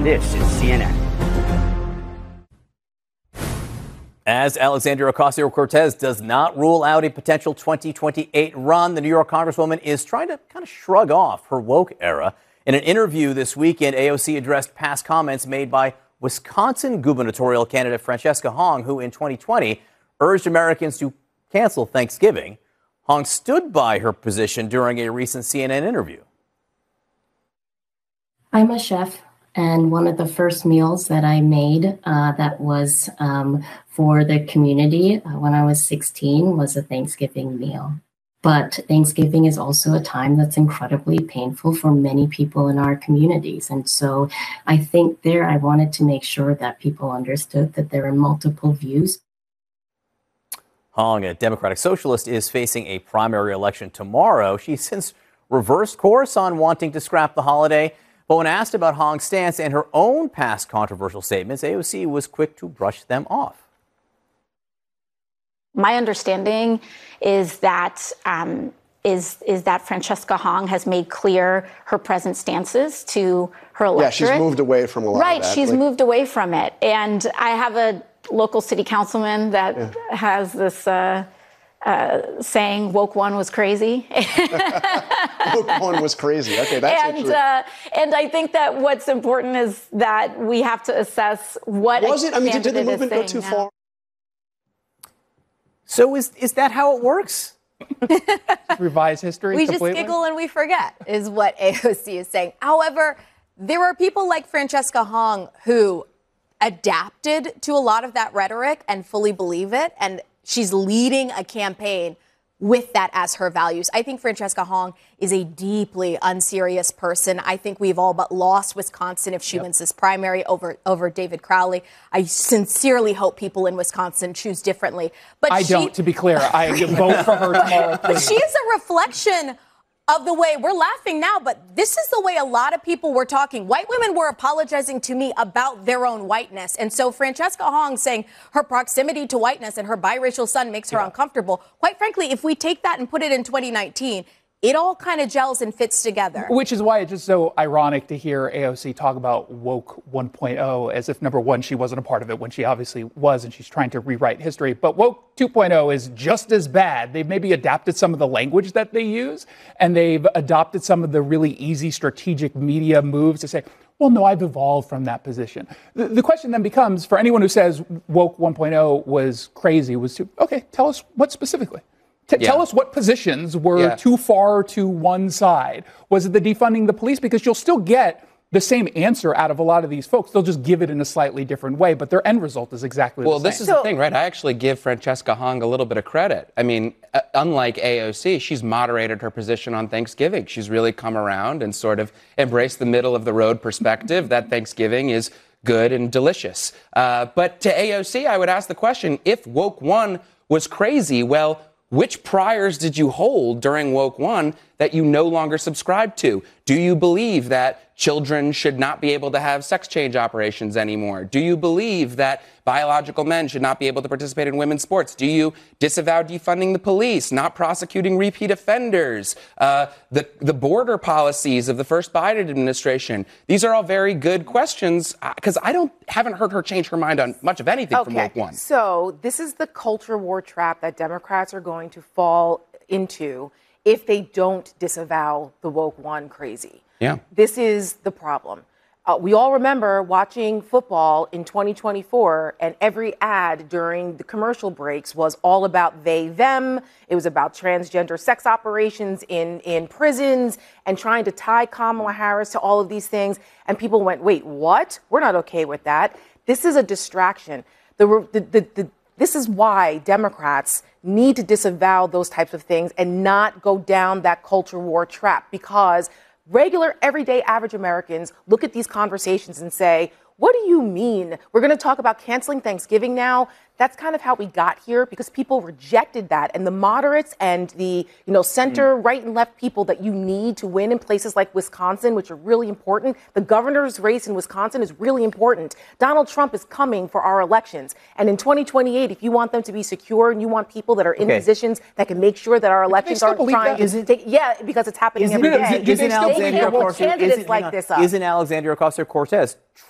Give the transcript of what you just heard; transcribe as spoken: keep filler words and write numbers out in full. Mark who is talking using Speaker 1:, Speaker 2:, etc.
Speaker 1: This is C N N.
Speaker 2: As Alexandria Ocasio-Cortez does not rule out a potential twenty twenty-eight run, the New York Congresswoman is trying to kind of shrug off her woke era. In an interview this weekend, A O C addressed past comments made by Wisconsin gubernatorial candidate Francesca Hong, who in twenty twenty urged Americans to cancel Thanksgiving. Hong stood by her position during a recent C N N interview.
Speaker 3: I'm a chef, and one of the first meals that I made uh, that was um, for the community uh, when I was sixteen was a Thanksgiving meal. But Thanksgiving is also a time that's incredibly painful for many people in our communities. And so I think there I wanted to make sure that people understood that there are multiple views.
Speaker 2: Hong, a Democratic socialist, is facing a primary election tomorrow. She's since reversed course on wanting to scrap the holiday. But when asked about Hong's stance and her own past controversial statements, A O C was quick to brush them off.
Speaker 4: My understanding is that um, is is that Francesca Hong has made clear her present stances to her electorate.
Speaker 5: Yeah, she's moved away from a lot
Speaker 4: right,
Speaker 5: of that.
Speaker 4: Right, she's
Speaker 5: like,
Speaker 4: moved away from it. And I have a local city councilman that yeah. has this uh, uh, saying, woke one was crazy.
Speaker 5: Woke one was crazy. Okay, that's
Speaker 4: and,
Speaker 5: actually...
Speaker 4: uh, and I think that what's important is that we have to assess what
Speaker 5: was it? I mean, did the movement go too
Speaker 4: now.
Speaker 5: far?
Speaker 2: So is is that how it works?
Speaker 6: Revise history
Speaker 7: We
Speaker 6: completely?
Speaker 7: just giggle and we forget, is what A O C is saying. However, there are people like Francesca Hong who adapted to a lot of that rhetoric and fully believe it, and she's leading a campaign with that as her values. I think Francesca Hong is a deeply unserious person. I think we've all but lost Wisconsin if she yep. wins this primary over, over David Crowley. I sincerely hope people in Wisconsin choose differently. But
Speaker 6: I
Speaker 7: she,
Speaker 6: don't, to be clear. I vote for her tomorrow.
Speaker 7: But she is a reflection of the way we're laughing now, but this is the way a lot of people were talking. White women were apologizing to me about their own whiteness. And so Francesca Hong saying her proximity to whiteness and her biracial son makes her yeah. uncomfortable. Quite frankly, if we take that and put it in twenty nineteen, it all kind of gels and fits together.
Speaker 6: Which is why it's just so ironic to hear A O C talk about woke one point oh as if, number one, she wasn't a part of it when she obviously was, and she's trying to rewrite history. But woke two point oh is just as bad. They've maybe adapted some of the language that they use, and they've adopted some of the really easy strategic media moves to say, well, no, I've evolved from that position. The, the question then becomes, for anyone who says woke one point oh was crazy, was too, okay, tell us what specifically. T- yeah. Tell us what positions were yeah. too far to one side. Was it the defunding the police? Because you'll still get the same answer out of a lot of these folks. They'll just give it in a slightly different way, but their end result is exactly
Speaker 8: well,
Speaker 6: the same.
Speaker 8: Well, this is so, the thing, right? I actually give Francesca Hong a little bit of credit. I mean, uh, unlike A O C, she's moderated her position on Thanksgiving. She's really come around and sort of embraced the middle of the road perspective that Thanksgiving is good and delicious. Uh, but to A O C, I would ask the question, if woke one was crazy, well, which priors did you hold during woke one that you no longer subscribe to? Do you believe that children should not be able to have sex change operations anymore? Do you believe that biological men should not be able to participate in women's sports? Do you disavow defunding the police, not prosecuting repeat offenders, uh, the, the border policies of the first Biden administration? These are all very good questions because I don't haven't heard her change her mind on much of anything
Speaker 9: okay.
Speaker 8: from woke one.
Speaker 9: So this is the culture war trap that Democrats are going to fall into if they don't disavow the woke one crazy.
Speaker 8: Yeah.
Speaker 9: This is the problem. Uh, we all remember watching football in twenty twenty-four, and every ad during the commercial breaks was all about they, them. It was about transgender sex operations in, in prisons and trying to tie Kamala Harris to all of these things. And people went, wait, what? We're not okay with that. This is a distraction. The, the, the, the, this is why Democrats need to disavow those types of things and not go down that culture war trap, because regular, everyday, average Americans look at these conversations and say, what do you mean? We're going to talk about canceling Thanksgiving now? That's kind of how we got here, because people rejected that. And the moderates and the, you know, center, mm. right and left people that you need to win in places like Wisconsin, which are really important. The governor's race in Wisconsin is really important. Donald Trump is coming for our elections. And in twenty twenty-eight, if you want them to be secure and you want people that are in okay. positions that can make sure that our elections aren't trying to
Speaker 2: isn't,
Speaker 9: take, yeah, because it's happening every day.
Speaker 2: Isn't Alexandria
Speaker 9: Ocasio-Cortez like this up?
Speaker 2: Isn't Alexandria Ocasio-Cortez